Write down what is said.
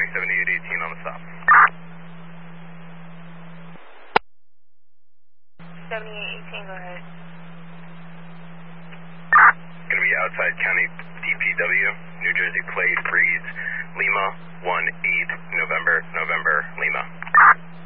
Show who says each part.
Speaker 1: County 7818 on the stop.
Speaker 2: 7818, go ahead.
Speaker 1: Going to be outside County DPW, New Jersey plate reads Lima 18 November, Lima.